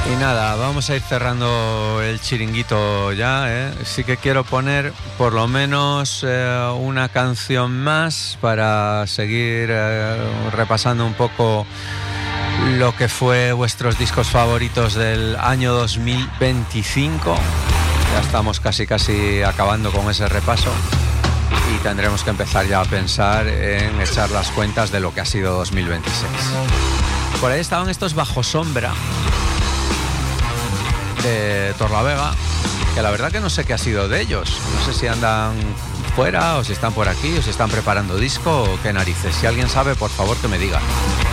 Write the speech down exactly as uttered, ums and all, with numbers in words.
Y nada, vamos a ir cerrando el chiringuito ya, ¿eh? Sí que quiero poner por lo menos eh, una canción más para seguir eh, repasando un poco lo que fue vuestros discos favoritos del año dos mil veinticinco. Ya estamos casi casi acabando con ese repaso y tendremos que empezar ya a pensar en echar las cuentas de lo que ha sido dos mil veintiséis. Por ahí estaban estos Bajo Sombra de Torlavega, que la verdad que no sé qué ha sido de ellos. No sé si andan fuera o si están por aquí o si están preparando disco o qué narices. Si alguien sabe, por favor que me diga.